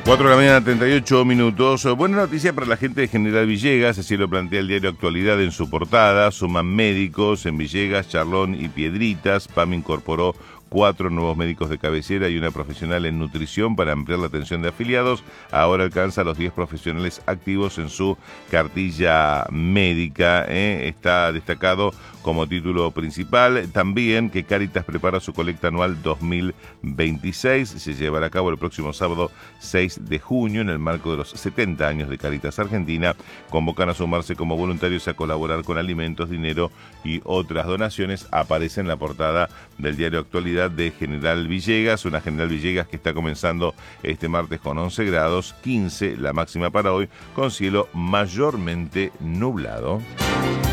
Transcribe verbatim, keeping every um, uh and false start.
cuatro de la mañana, treinta y ocho minutos. Buena noticia para la gente de General Villegas, así lo plantea el diario Actualidad en su portada. Suman médicos en Villegas, Charlón y Piedritas. P A M incorporó cuatro nuevos médicos de cabecera y una profesional en nutrición para ampliar la atención de afiliados. Ahora alcanza a los diez profesionales activos en su cartilla médica. ¿eh? Está destacado como título principal también que Cáritas prepara su colecta anual dos mil veintiséis. Se llevará a cabo el próximo sábado seis de junio en el marco de los setenta años de Cáritas Argentina. Convocan a sumarse como voluntarios a colaborar con alimentos, dinero y otras donaciones. Aparece en la portada del diario Actualidad de General Villegas, una General Villegas que está comenzando este martes con once grados, quince la máxima para hoy, con cielo mayormente nublado.